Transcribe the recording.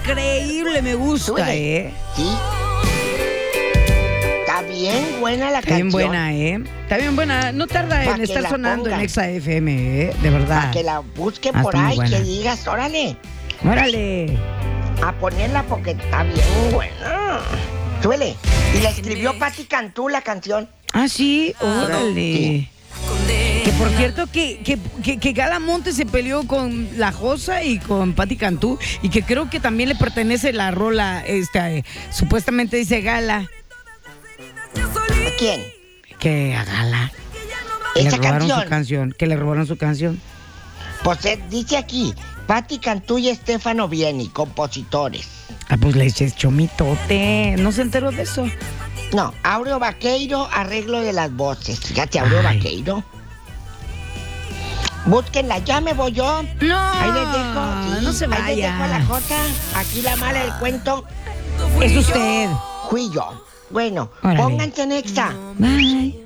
increíble, me gusta, Súbele. Sí. Está bien buena la Está canción. bien buena, Está bien buena. No tarda Pa' en que estar la sonando pongan. en Exa FM, De verdad. Para que la busquen Ah, por está muy ahí, buena. que digas, órale, Órale. a ponerla porque está bien buena. Súbele. Y la escribió Patti Cantú la canción. Ah, sí, órale. Sí. Que por cierto que Gala Monte se peleó con La Josa y con Patti Cantú y que creo que también le pertenece la rola, supuestamente dice Gala, ¿A quién? que a Gala que le Esa robaron canción. su canción, que le robaron su canción. Pues dice aquí, Patti Cantú y Estefano Vieni, compositores. Ah, pues le eché chomitote, no se enteró de eso. No, Aureo Vaqueiro, arreglo de las voces. Fíjate, Aureo Ay. Vaqueiro. Búsquenla, ya me voy yo. No, Ahí les dejo. Sí, no se ahí les dejo a la vaya. Jota. Aquí la mala del cuento. Es usted. Fui yo. Bueno, Órale. pónganse en Exa. Bye.